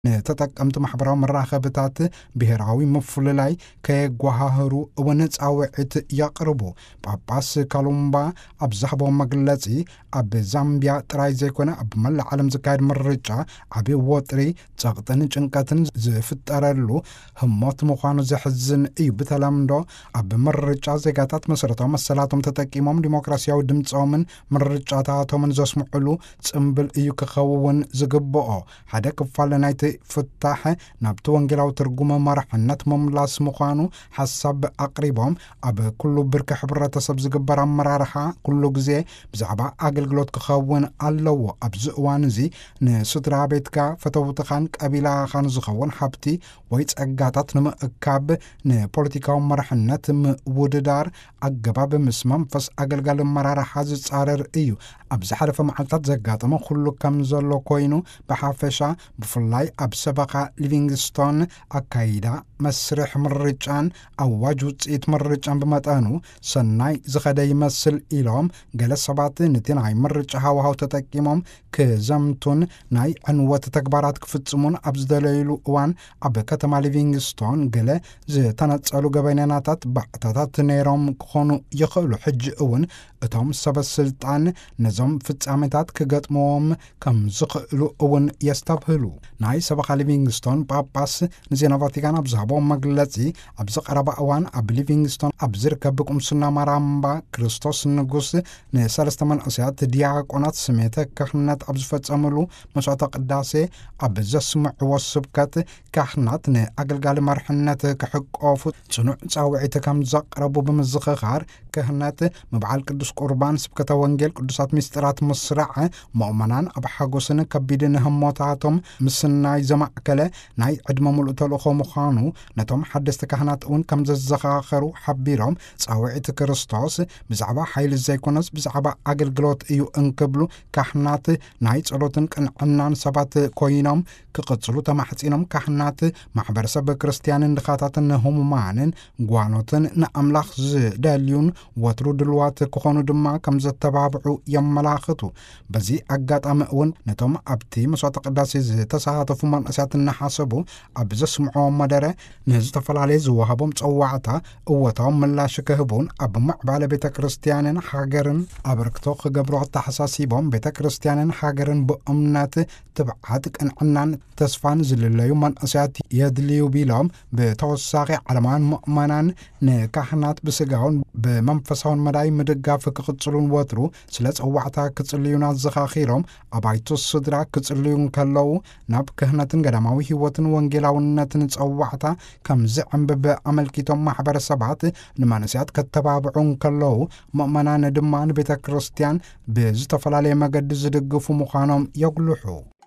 ተጠቀምቲ ማሕበራዊ መራኸብታት ብሄራዊ ምፍልላይ ከየጓሃህሩ ወነፃውዒት ያቅርቡ ጳጳስ ካሉምባ ኣብ ዛሕቦም መግለጺ ኣብ ዛምቢያ ጥራይ ዘይኮነ ኣብ መላእ ዓለም ዝካየድ ምርጫ ዓብዪ ወጥሪ ጸቕጥን ጭንቀትን ዝፍጠረሉ ህሞት ምዃኑ ዘሕዝን እዩ። ብተለምዶ ኣብ ምርጫ ዜጋታት መሰረታዊ መሰላቶም ተጠቂሞም ዲሞክራሲያዊ ድምፆምን ምርጫታቶምን ዘስምዑሉ ጽምብል እዩ ክኸውን ዝግብኦ። ሓደ ክፋል ናይቲ ፍታሕ ናብቲ ወንጌላዊ ትርጉመ መራሕነት መምላስ ምዃኑ ሓሳብ ኣቕሪቦም ኣብ ኩሉ ብርኪ ሕብረተሰብ ዝግበር ኣመራርሓ ኩሉ ግዜ ብዛዕባ ኣገልግሎት ክኸውን ኣለዎ። ኣብዚ እዋን እዚ ንስድራ ቤትካ ፈተውትኻን ቀቢላኻን ዝኸውን ሓብቲ ወይ ጸጋታት ንምእካብ ንፖለቲካዊ መራሕነት ምውድዳር ኣገባብ ምስ መንፈስ ኣገልጋሊ ኣመራርሓ ዝጻረር እዩ። ኣብ ዝሓለፈ መዓልታት ዘጋጠመ ኩሉ ከም ዘሎ ኮይኑ ብሓፈሻ ብፍላይ ኣብ ሰበኻ ሊቪንግስቶን ኣካይዳ መስርሕ ምርጫን ኣዋጅ ውፅኢት ምርጫን ብመጠኑ ሰናይ ዝኸደ ይመስል ኢሎም ገለ ሰባት ነቲ ናይ ምርጫ ሃዋሃው ተጠቂሞም ክዘምቱን ናይ ዕንወት ተግባራት ክፍጽሙን ኣብ ዝደለይሉ እዋን ኣብ ከተማ ሊቪንግስቶን ገለ ዝተነጸሉ ገበናታት ባዕታታት ነይሮም ክኾኑ ይኽእሉ። ሕጂ እውን እቶም ሰበስልጣን ነዞም ፍጻሜታት ክገጥምዎም ከም ዝኽእሉ እውን የስተብህሉ። ናይ ሰበኻ ሊቪንግስቶን ጳጳስ ንዜና ቫቲካን ኣብ ዝሃቦም መግለጺ ኣብ ዝቐረባ እዋን ኣብ ሊቪንግስቶን ኣብ ዝርከብ ቁምስና ማራምባ ክርስቶስ ንጉስ ንሰለስተ መንእሰያት ዲያቆናት ስሜተ ካህናት ኣብ ዝፈጸምሉ መስዋዕተ ቅዳሴ ኣብ ዘስምዕዎ ስብከት ካህናት ንኣገልጋሊ መርሕነት ክሕቆፉ ጽኑዕ ጻውዒት ከም ዘቕረቡ ብምዝኽኻር ክህነት ምብዓል ቅዱስ ቁርባን ስብከተ ወንጌል ቅዱሳት ምስጢራት ምስራዕ ምእመናን ኣብ ሓጎስን ከቢድን ህሞታቶም ምስናይ ዘማዕከለ ናይ ዕድመ ሙሉእ ተልእኾ ምዃኑ ነቶም ሓደስቲ ካህናት እውን ከም ዘዘኻኸሩ ሓቢሮም ጻውዒት ክርስቶስ ብዛዕባ ሓይሊ ዘይኮነስ ብዛዕባ ኣገልግሎት እዩ እንክብሉ ካህናት ናይ ጸሎትን ቅንዕናን ሰባት ኮይኖም ክቕጽሉ ተማሕጺኖም ካህናት ማሕበረሰብ ክርስቲያንን ድኻታትን ህሙማንን ጓኖትን ንኣምላኽ ዝደልዩን ወትሩ ድልዋት ክኾኑ ድማ ከም ዘተባብዑ የመላኽቱ። በዚ ኣጋጣሚ እውን ነቶም ኣብቲ መስዋዕተ ቅዳሴ ዝተሳተፉ መንእሰያት እናሓሰቡ ኣብ ዘስምዖም መደረ ንዝተፈላለየ ዝወሃቦም ጸዋዕታ እወታዎም ምላሽ ክህቡን ኣብ ምዕባለ ቤተ ክርስቲያንን ሃገርን ኣበርክቶ ክገብሩ ተሓሳሲቦም ቤተ ክርስቲያንን ሃገርን ብእምነት ትብዓት ቅንዕናን ተስፋን ዝልለዩ መንእሰያት የድልዩ ቢሎም ብተወሳኺ ዓለማውያን ምእመናን ንካህናት ብስጋውን ብመንፈሳውን መዳይ ምድጋፍ ክቕጽሉን ወትሩ ስለ ጸዋዕታ ክጽልዩና ዘኻኺሮም ኣባይቱ ስድራ ክጽልዩን ከለዉ ናብ ክህነትን ገዳማዊ ህይወትን ወንጌላውነትን ጸዋዕታ ከም ዝዕንብብ ኣመልኪቶም ማሕበረሰባት ንመንእሰያት ከተባብዑን ከለዉ ምእመናን ድማ ንቤተ ክርስቲያን ብዝተፈላለየ መገዲ ዝድግፉ ምዃኖም የጉልሑ።